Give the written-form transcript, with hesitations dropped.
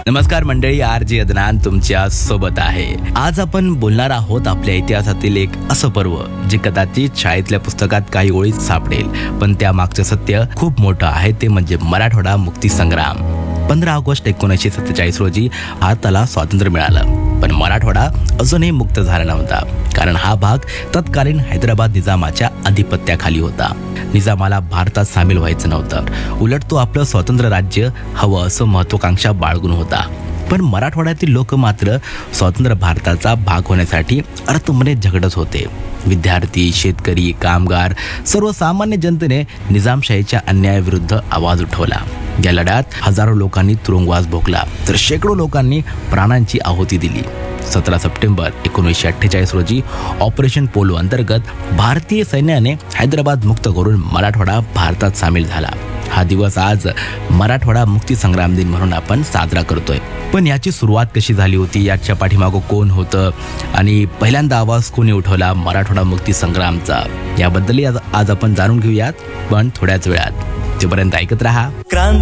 नमस्कार मंडळी, RJ अदनान तुमच्या सोबत आहे. आज आपण बोलणार आहोत आपल्या इतिहासातील एक असं पर्व जे कदाचित शाळेतल्या पुस्तकात काही ओळीत सापडेल, पण त्या मागचं सत्य खूप मोठं आहे. ते म्हणजे मराठवाडा मुक्ती संग्राम. 15 ऑगस्ट 1947 रोजी भारताला स्वातंत्र्य मिळालं, पण मराठवाडा अजूनही मुक्त झाला नव्हता, कारण हा भाग तत्कालीन हैदराबाद निजामाच्या अधिपत्याखाली होता. निजामाला भारतात सामील व्हायचं नव्हतं, उलट तो आपलं स्वतंत्र राज्य हवं असं महत्वाकांक्षा बाळगून होता. पण मराठवाड्यातील लोक मात्र स्वतंत्र भारताचा भाग होण्यासाठी अर्थमने झगडत होते. विद्यार्थी, शेतकरी, कामगार, सर्वसामान्य जनतेने निजामशाहीच्या अन्यायाविरुद्ध आवाज उठवला. या लढ्यात हजारो लोकांनी तुरुंगवास भोगला, तर शेकडो लोकांनी प्राणांची आहुती दिली. 17 सप्टेंबर 1948 रोजी ऑपरेशन पोलो अंतर्गत भारतीय सैन्याने हैदराबाद मुक्त करून मराठवाडा भारतात सामील झाला. हा दिवस आज मराठवाडा मुक्ती संग्राम दिन म्हणून आपण साजरा करतोय. पण याची सुरुवात कशी झाली होती, याच्या पाठीमागं कोण होतं आणि पहिल्यांदा आवाज कोणी उठवला मराठवाडा मुक्ती संग्रामचा, याबद्दलही आज आपण जाणून घेऊयात, पण थोड्याच वेळात. तोपर्यंत ऐकत रहा.